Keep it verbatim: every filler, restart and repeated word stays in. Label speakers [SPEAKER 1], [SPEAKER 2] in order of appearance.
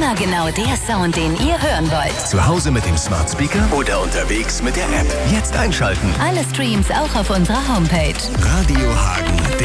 [SPEAKER 1] Immer genau der Sound, den ihr hören wollt.
[SPEAKER 2] Zu Hause mit dem Smart Speaker oder unterwegs mit der App. Jetzt einschalten.
[SPEAKER 1] Alle Streams auch auf unserer Homepage.
[SPEAKER 2] Radio Hagen.